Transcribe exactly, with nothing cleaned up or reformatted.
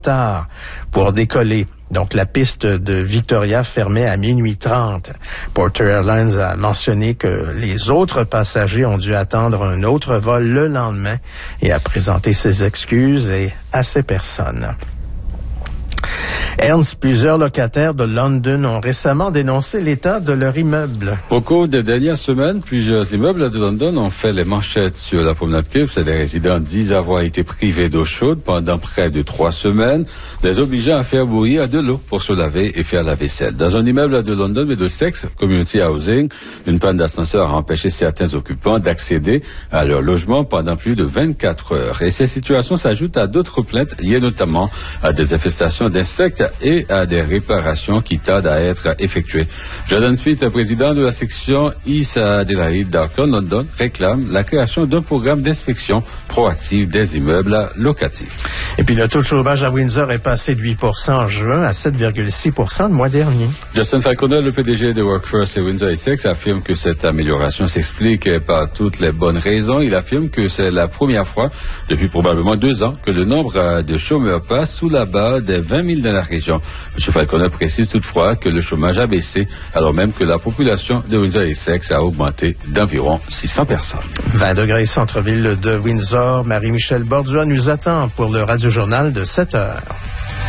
tard pour décoller. Donc, la piste de Victoria fermait à minuit trente. Porter Airlines a mentionné que les autres passagers ont dû attendre un autre vol le lendemain et a présenté ses excuses et à ces personnes. Ernst, plusieurs locataires de London ont récemment dénoncé l'état de leur immeuble. Au cours des dernières semaines, plusieurs immeubles de London ont fait les manchettes sur la promenade Cliff. Les résidents disent avoir été privés d'eau chaude pendant près de trois semaines, les obligeant à faire bouillir de l'eau pour se laver et faire la vaisselle. Dans un immeuble de London Middlesex, Community Housing, une panne d'ascenseur a empêché certains occupants d'accéder à leur logement pendant plus de vingt-quatre heures. Et ces situations s'ajoutent à d'autres plaintes liées notamment à des infestations d'insectes et à des réparations qui tardent à être effectuées. Jordan Smith, président de la section East Adelaide d'Arcon London, réclame la création d'un programme d'inspection proactive des immeubles locatifs. Et puis le taux de chômage à Windsor est passé de huit pour cent en juin à sept virgule six pour cent le mois dernier. Justin Falconer, le P D G de Workforce et Windsor Essex, affirme que cette amélioration s'explique par toutes les bonnes raisons. Il affirme que c'est la première fois depuis probablement deux ans que le nombre de chômeurs passe sous la barre des vingt mille dans la région. M. Falconer précise toutefois que le chômage a baissé, alors même que la population de Windsor Essex a augmenté d'environ six cents personnes. vingt degrés centre-ville de Windsor. Marie-Michel Bordua nous attend pour le Radio-Journal de sept heures.